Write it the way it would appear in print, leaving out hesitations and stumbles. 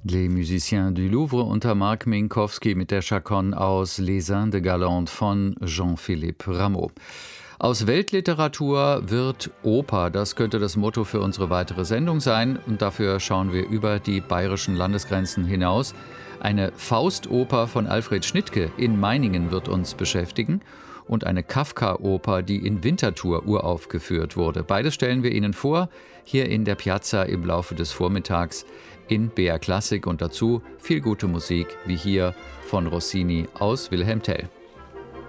Les Musiciens du Louvre unter Marc Minkowski mit der Chaconne aus Les Indes Galantes von Jean-Philippe Rameau. Aus Weltliteratur wird Oper, das könnte das Motto für unsere weitere Sendung sein. Und dafür schauen wir über die bayerischen Landesgrenzen hinaus. Eine Faustoper von Alfred Schnittke in Meiningen wird uns beschäftigen. Und eine Kafka-Oper, die in Winterthur uraufgeführt wurde. Beides stellen wir Ihnen vor, hier in der Piazza im Laufe des Vormittags in BR Klassik und dazu viel gute Musik, wie hier von Rossini aus Wilhelm Tell.